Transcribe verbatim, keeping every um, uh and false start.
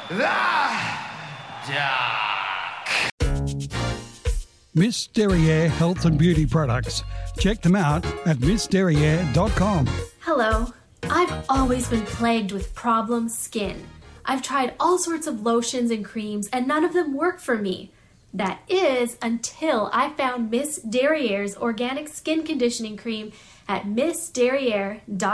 Miss Derriere Health and Beauty Products. Check them out at miss derriere dot com. Hello. I've always been plagued with problem skin. I've tried all sorts of lotions and creams and none of them work for me. That is until I found Miss Derriere's organic skin conditioning cream at miss derriere dot com.